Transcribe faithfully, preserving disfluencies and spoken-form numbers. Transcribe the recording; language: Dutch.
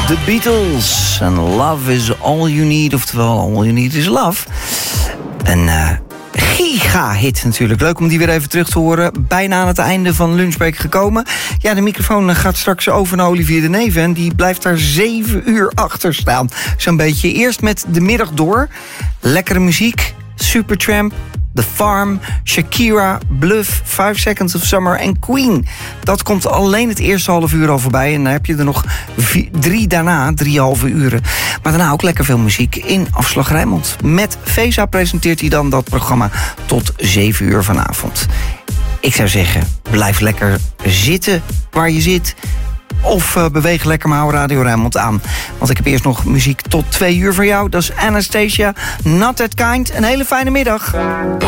The Beatles. En Love is all you need. Oftewel, all you need is love. Een uh, giga-hit natuurlijk. Leuk om die weer even terug te horen. Bijna aan het einde van Lunchbreak gekomen. Ja, de microfoon gaat straks over naar Olivier de Neve. En die blijft daar zeven uur achter staan. Zo'n beetje. Eerst met de middag door. Lekkere muziek. Supertramp. The Farm, Shakira, Bluff, Five Seconds of Summer en Queen. Dat komt alleen het eerste half uur al voorbij. En dan heb je er nog vier, drie daarna, drie halve uren. Maar daarna ook lekker veel muziek in Afslag Rijnmond. Met Vesa presenteert hij dan dat programma tot zeven uur vanavond. Ik zou zeggen, blijf lekker zitten waar je zit. Of uh, beweeg lekker maar Radio Rijnmond aan. Want ik heb eerst nog muziek tot twee uur voor jou. Dat is Anastasia, Not That Kind. Een hele fijne middag.